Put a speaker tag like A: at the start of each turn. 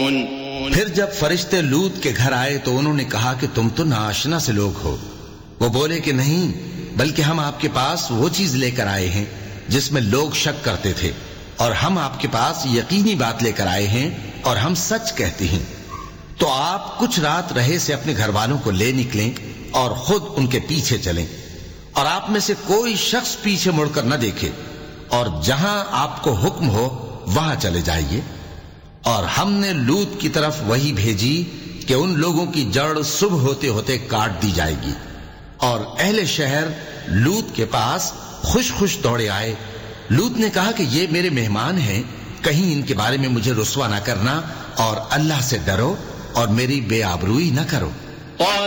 A: फिर जब फरिश्ते लूत के घर आए तो उन्होंने कहा कि तुम तो नाआशना से लोग हो। वो बोले कि नहीं, बल्कि हम आपके पास वो चीज लेकर आए हैं जिसमें लोग शक करते थे, और हम आपके पास यकीनी बात लेकर आए हैं और हम सच कहते हैं। तो आप कुछ रात रहे से अपने घर वालों को ले निकलें और खुद उनके पीछे चलें, और आप में से कोई शख्स पीछे मुड़कर न देखे, और जहां आपको हुक्म हो वहां चले जाइए। और हमने लूत की तरफ वही भेजी कि उन लोगों की जड़ सुबह होते होते काट दी जाएगी। और अहले शहर लूत के पास खुश खुश दौड़े आए। लूत ने कहा कि ये मेरे मेहमान हैं, कहीं इनके बारे में मुझे रुस्वा न करना, और अल्लाह से डरो और मेरी बेआबरूई न करो।